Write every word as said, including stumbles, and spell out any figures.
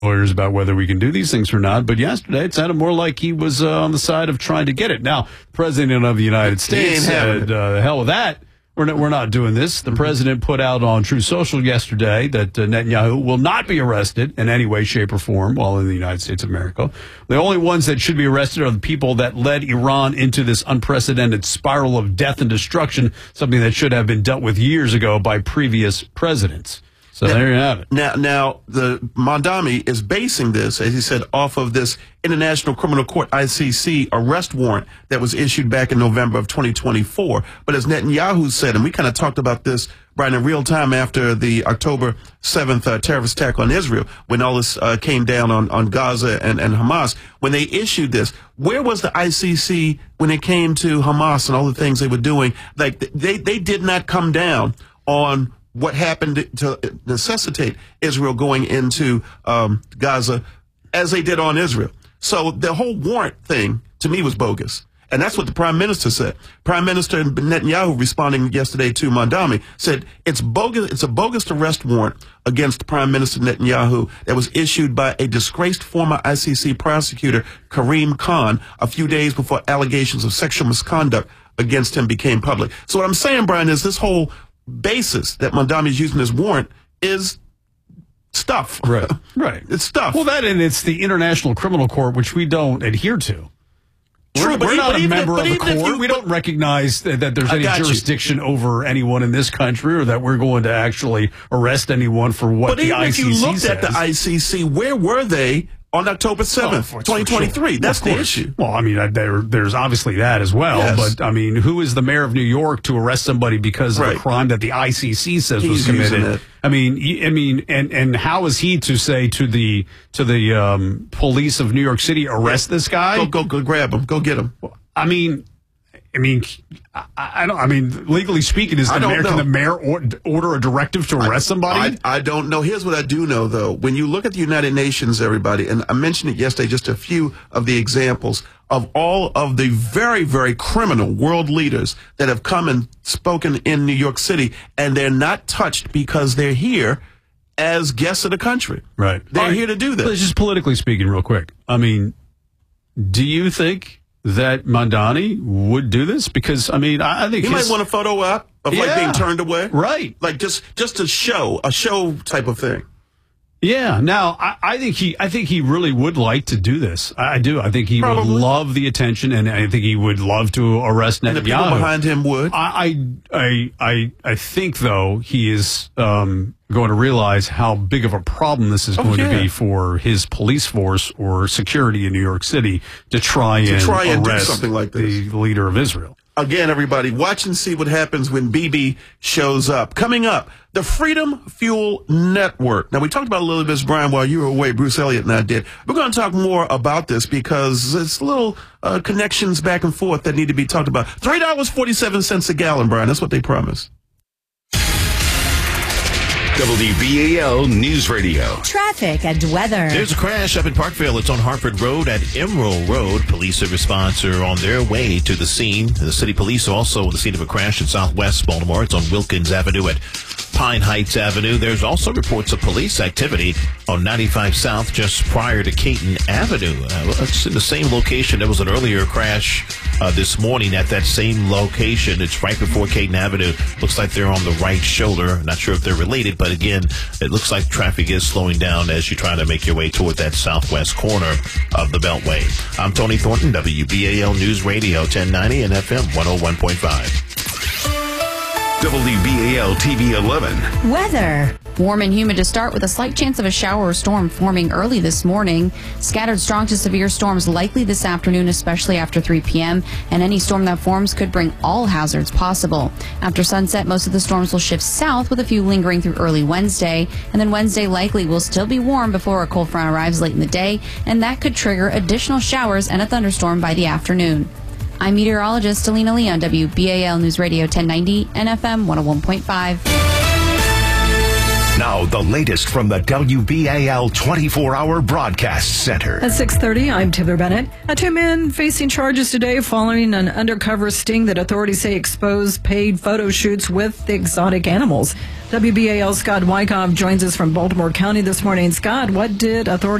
lawyers about whether we can do these things or not. But yesterday, it sounded more like he was uh, on the side of trying to get it. Now, the President of the United States said, uh, hell with that. We're not, we're not doing this. The president put out on True Social yesterday that uh, Netanyahu will not be arrested in any way, shape, or form while in the United States of America. The only ones that should be arrested are the people that led Iran into this unprecedented spiral of death and destruction, something that should have been dealt with years ago by previous presidents. So now, there you have it. Now, now, the Mamdani is basing this, as he said, off of this International Criminal Court, I C C, arrest warrant that was issued back in November of twenty twenty-four. But as Netanyahu said, and we kind of talked about this, Brian, in real time after the October seventh uh, terrorist attack on Israel, when all this uh, came down on, on Gaza and, and Hamas, when they issued this, where was the I C C when it came to Hamas and all the things they were doing? Like, they, they did not come down on what happened to necessitate Israel going into um, Gaza as they did on Israel. So the whole warrant thing, to me, was bogus. And that's what the prime minister said. Prime Minister Netanyahu, responding yesterday to Mamdani, said it's bogus. It's a bogus arrest warrant against Prime Minister Netanyahu that was issued by a disgraced former I C C prosecutor, Karim Khan, a few days before allegations of sexual misconduct against him became public. So what I'm saying, Brian, is this whole basis that Mamdani is using this warrant is stuff. Right. Right. It's stuff. Well, that and it's the International Criminal Court, which we don't adhere to. True, we're but we're even, not a even, member of the court. You, we don't recognize that, that there's I any jurisdiction you. over anyone in this country, or that we're going to actually arrest anyone for what but the I C C says. But even if you looked at the I C C, where were they on October seventh, oh, twenty twenty-three? Sure. That's the issue. Well, I mean, there, there's obviously that as well. Yes. But, I mean, who is the mayor of New York to arrest somebody because of right. a crime that the I C C says He's was committed? I mean, I mean, and, and how is he to say to the to the um, police of New York City, arrest this guy? Go, go, go grab him. Go get him. I mean, I mean, I, I don't. I mean, legally speaking, is the mayor, can the mayor or, order a directive to arrest I, somebody? I, I don't know. Here's what I do know, though. When you look at the United Nations, everybody, and I mentioned it yesterday, just a few of the examples of all of the very, very criminal world leaders that have come and spoken in New York City, and they're not touched because they're here as guests of the country. Right. They're right. here to do this. Just politically speaking, real quick. I mean, do you think that Mamdani would do this? Because, I mean, I, I think he might want a photo op of yeah, like being turned away. Right. Like just just a show, a show type of thing. Yeah. Now, I, I think he I think he really would like to do this. I, I do. I think he Probably. would love the attention, and I think he would love to arrest Netanyahu. And the people behind him would. I I I I think, though, he is um, going to realize how big of a problem this is oh, going yeah. to be for his police force or security in New York City to try to and try and arrest do something like this. the leader of Israel. Again, everybody, watch and see what happens when Bibi shows up. Coming up, the Freedom Fuel Network. Now, we talked about a little bit, Brian, while you were away. Bruce Elliott and I did. We're going to talk more about this because it's little uh, connections back and forth that need to be talked about. three dollars and forty-seven cents a gallon, Brian. That's what they promised. W B A L News Radio. Traffic and weather. There's a crash up in Parkville. It's on Hartford Road at Emerald Road. Police and response are on their way to the scene. The city police are also on the scene of a crash in southwest Baltimore. It's on Wilkins Avenue at Pine Heights Avenue. There's also reports of police activity on ninety-five South just prior to Caton Avenue. Uh, it's in the same location. There was an earlier crash uh, this morning at that same location. It's right before Caton Avenue. Looks like they're on the right shoulder. Not sure if they're related, but again, it looks like traffic is slowing down as you try to make your way toward that southwest corner of the Beltway. I'm Tony Thornton, W B A L News Radio, ten ninety and F M one oh one point five. W B A L T V eleven. Weather. Warm and humid to start with a slight chance of a shower or storm forming early this morning. Scattered strong to severe storms likely this afternoon, especially after three p.m. And any storm that forms could bring all hazards possible. After sunset, most of the storms will shift south with a few lingering through early Wednesday. And then Wednesday likely will still be warm before a cold front arrives late in the day. And that could trigger additional showers and a thunderstorm by the afternoon. I'm meteorologist Alina Lee on W B A L News Radio ten ninety and F M one oh one point five. Now, the latest from the W B A L twenty-four hour Broadcast Center. At six thirty, I'm Taylor Bennett. Uh, two men facing charges today following an undercover sting that authorities say exposed paid photo shoots with exotic animals. W B A L Scott Wyckoff joins us from Baltimore County this morning. Scott, what did authorities